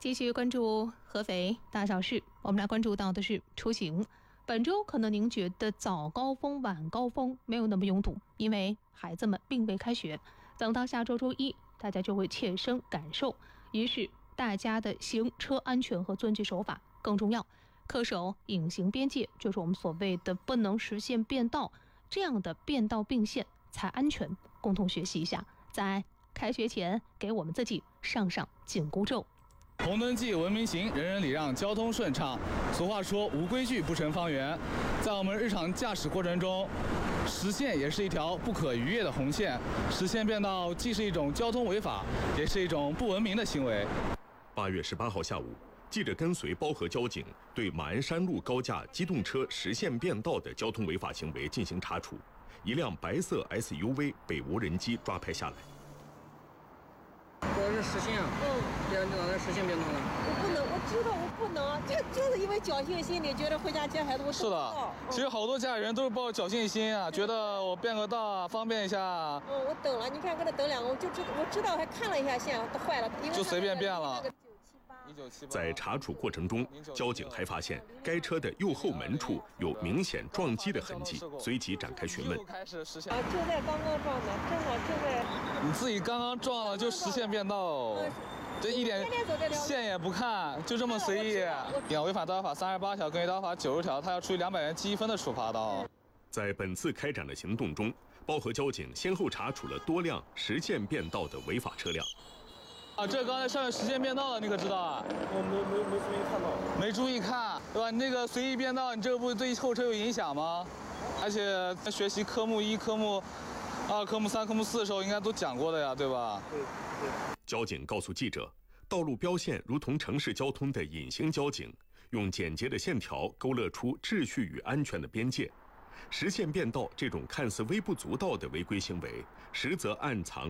继续关注合肥大小事，我们来关注到的是出行。本周可能您觉得早高峰、晚高峰没有那么拥堵，因为孩子们并未开学。等到下周周一，大家就会切身感受。于是，大家的行车安全和遵纪守法更重要。恪守隐形边界，就是我们所谓的不能实现变道，这样的变道并线才安全。共同学习一下，在开学前给我们自己上紧箍咒。 红灯记文明行，人人礼让，交通顺畅。俗话说，无规矩不成方圆。在我们日常驾驶过程中，实线也是一条不可逾越的红线。实线变道既是一种交通违法，也是一种不文明的行为。 8月18号下午，记者跟随包河交警对马鞍山路高架机动车实线变道的交通违法行为进行查处，一辆白色 SUV 被无人机抓拍下来。 我是实线啊，对啊，你哪能实线变道呢？ 我不能，我知道我不能，就是因为侥幸心理，觉得回家接孩子我是的，其实好多家里人都是抱着侥幸心啊，觉得我变个道啊，方便一下。 我等了，你看搁这等2个，我知道还看了一下线，都坏了， 就随便变了。 在查处过程中，交警还发现该车的右后门处有明显撞击的痕迹，随即展开询问。 就在刚刚撞的，正好就在。 你自己刚刚撞了就实线变道，这一点线也不看，就这么随意。你看违反道交法38条，跟道交法90条，他要处以200元记1分的处罚的。 在本次开展的行动中，包河交警先后查处了多辆实线变道的违法车辆。 这刚才上面实线变道了，你可知道啊？ 我没注意看到。 没注意看，对吧？你那个随意变道，你这个不对后车有影响吗？而且在学习科目1、科目2、科目3、科目4的时候，应该都讲过的呀，对吧？ 对。 交警告诉记者，道路标线如同城市交通的隐形交警，用简洁的线条勾勒出秩序与安全的边界。实线变道这种看似微不足道的违规行为，实则暗藏